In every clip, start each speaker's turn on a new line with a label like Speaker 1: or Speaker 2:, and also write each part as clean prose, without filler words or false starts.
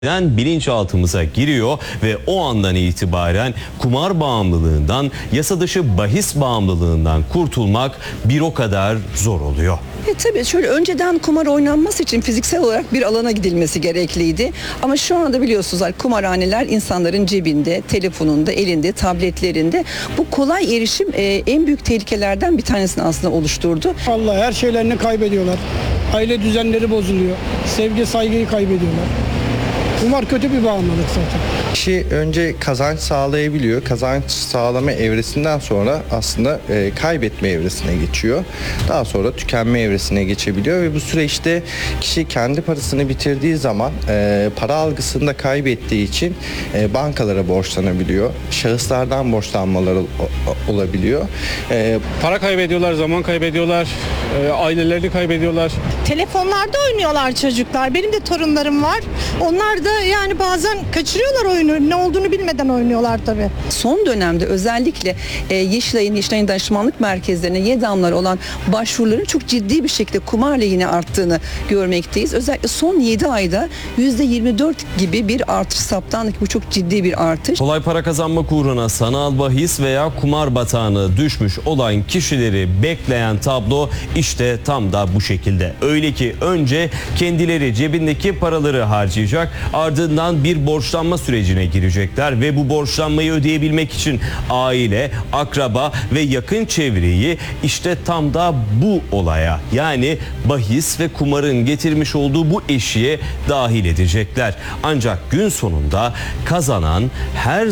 Speaker 1: bilinçaltımıza giriyor ve o andan itibaren kumar bağımlılığından, yasa dışı bahis bağımlılığından kurtulmak bir o kadar zor oluyor.
Speaker 2: Tabii şöyle önceden kumar oynanması için fiziksel olarak bir alana gidilmesi gerekliydi. Ama şu anda biliyorsunuz kumarhaneler insanların cebinde, telefonunda, elinde, tabletlerinde. Bu kolay erişim en büyük tehlikelerden bir tanesini aslında oluşturdu.
Speaker 3: Allah, her şeylerini kaybediyorlar. Aile düzenleri bozuluyor. Sevgi, saygıyı kaybediyorlar. Kumar kötü bir bağımlılık zaten.
Speaker 4: Kişi önce kazanç sağlayabiliyor. Kazanç sağlama evresinden sonra aslında kaybetme evresine geçiyor. Daha sonra tükenme evresine geçebiliyor ve bu süreçte kişi kendi parasını bitirdiği zaman para algısını da kaybettiği için bankalara borçlanabiliyor. Şahıslardan borçlanmaları olabiliyor.
Speaker 5: Para kaybediyorlar, zaman kaybediyorlar, ailelerini kaybediyorlar.
Speaker 6: Telefonlarda oynuyorlar çocuklar. Benim de torunlarım var. Onlar da yani bazen kaçırıyorlar oyunu. Ne olduğunu bilmeden oynuyorlar tabii.
Speaker 2: Son dönemde özellikle Yeşilay'ın danışmanlık merkezlerine YEDAM'lar olan başvuruların çok ciddi bir şekilde kumar lehine arttığını görmekteyiz. Özellikle son 7 ayda %24 gibi bir artış saptandı ki bu çok ciddi bir artış.
Speaker 1: Kolay para kazanmak uğruna sanal bahis veya kumar batağına düşmüş olan kişileri bekleyen tablo işte tam da bu şekilde. Öyle ki önce kendileri cebindeki paraları harcayacak, ardından bir borçlanma sürecine girecekler ve bu borçlanmayı ödeyebilmek için aile, akraba ve yakın çevreyi işte tam da bu olaya, yani bahis ve kumarın getirmiş olduğu bu eşiğe dahil edecekler. Ancak gün sonunda kazanan her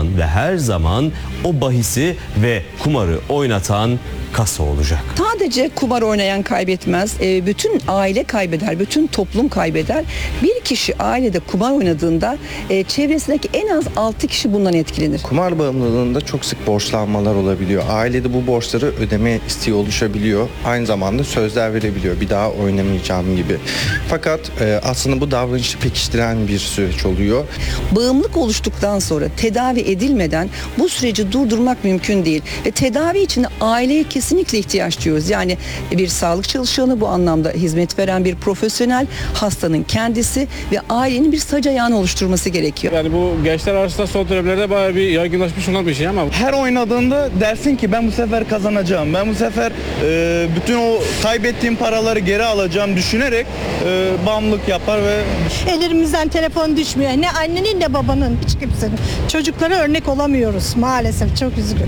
Speaker 1: zaman o bahisi ve kumarı oynatan kasa olacak.
Speaker 2: Sadece kumar oynayan kaybetmez, bütün aile kaybeder, bütün toplum kaybeder. Bir kişi ailede kumar oynadığında çevresindeki en az 6 kişi bundan etkilenir.
Speaker 4: Kumar bağımlılığında çok sık borçlanmalar olabiliyor. Ailede bu borçları ödeme isteği oluşabiliyor. Aynı zamanda sözler verebiliyor. Bir daha oynamayacağım gibi. Fakat aslında bu davranışı pekiştiren bir süreç oluyor.
Speaker 2: Bağımlılık oluştuktan sonra tedavi edilmeden bu süreci durdurmak mümkün değil. Ve tedavi için aileye kesinlikle ihtiyaç duyuyoruz. Yani bir sağlık çalışanı, bu anlamda hizmet veren bir profesyonel, hastanın kendisi ve ailenin bir sac ayağını oluşturması gerekiyor.
Speaker 5: Yani bu gençler arasında son dönemlerde bayağı bir yaygınlaşmış olan bir şey ama
Speaker 7: her oynadığında dersin ki ben bu sefer kazanacağım. Ben bu sefer bütün o kaybettiğim paraları geri alacağım düşünerek bağımlılık yapar ve
Speaker 6: Ellerimizden telefon düşmüyor. Ne annenin ne babanın, hiç kimsenin. Çocuklara örnek olamıyoruz maalesef. Çok üzgünüm.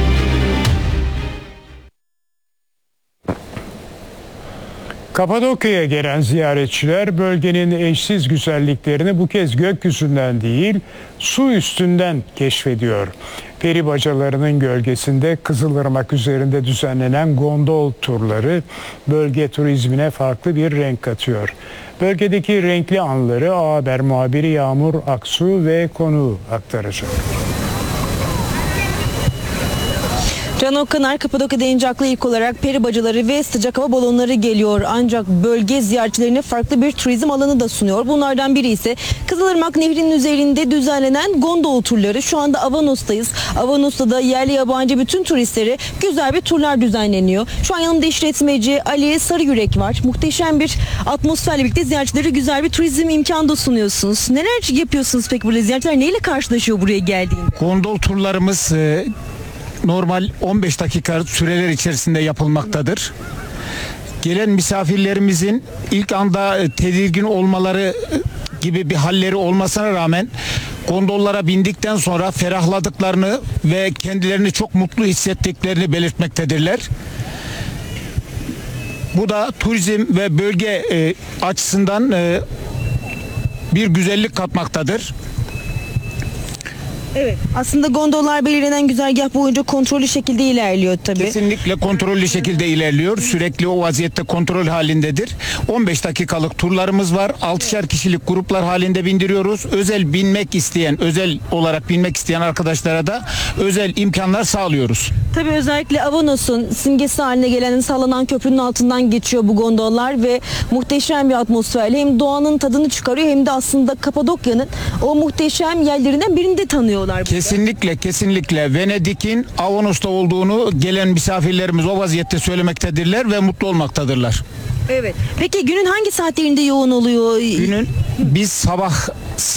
Speaker 8: Kapadokya'ya gelen ziyaretçiler bölgenin eşsiz güzelliklerini bu kez gökyüzünden değil, su üstünden keşfediyor. Peri bacalarının gölgesinde Kızılırmak üzerinde düzenlenen gondol turları bölge turizmine farklı bir renk katıyor. Bölgedeki renkli anları A Haber muhabiri Yağmur Aksu ve konuğu aktaracak.
Speaker 9: Can Okkanar, Kapadokya deyince akla ilk olarak peri bacaları ve sıcak hava balonları geliyor. Ancak bölge ziyaretçilerine farklı bir turizm alanı da sunuyor. Bunlardan biri ise Kızılırmak Nehri'nin üzerinde düzenlenen gondol turları. Şu anda Avanos'tayız. Avanos'ta da yerli yabancı bütün turistlere güzel bir turlar düzenleniyor. Şu an yanımda işletmeci Ali Sarıyürek var. Muhteşem bir atmosferle birlikte ziyaretçilere güzel bir turizm imkanı da sunuyorsunuz. Neler yapıyorsunuz peki burada? Ziyaretçiler neyle karşılaşıyor buraya geldiğinde?
Speaker 10: Gondol turlarımız normal 15 dakika süreler içerisinde yapılmaktadır. Gelen misafirlerimizin ilk anda tedirgin olmaları gibi bir halleri olmasına rağmen gondollara bindikten sonra ferahladıklarını ve kendilerini çok mutlu hissettiklerini belirtmektedirler. Bu da turizm ve bölge açısından bir güzellik katmaktadır.
Speaker 9: Evet. Aslında gondollar belirlenen güzergah boyunca kontrollü şekilde ilerliyor tabii.
Speaker 10: Kesinlikle kontrollü şekilde ilerliyor. Sürekli o vaziyette kontrol halindedir. 15 dakikalık turlarımız var. 6'şer kişilik gruplar halinde bindiriyoruz. Özel olarak binmek isteyen arkadaşlara da özel imkanlar sağlıyoruz.
Speaker 9: Tabii özellikle Avanos'un simgesi haline gelen sallanan köprünün altından geçiyor bu gondollar ve muhteşem bir atmosferle hem doğanın tadını çıkarıyor hem de aslında Kapadokya'nın o muhteşem yerlerinden birini de tanıyorlar.
Speaker 10: Kesinlikle Venedik'in Avanos'ta olduğunu gelen misafirlerimiz o vaziyette söylemektedirler ve mutlu olmaktadırlar.
Speaker 9: Evet. Peki günün hangi saatlerinde yoğun oluyor?
Speaker 10: Günün biz sabah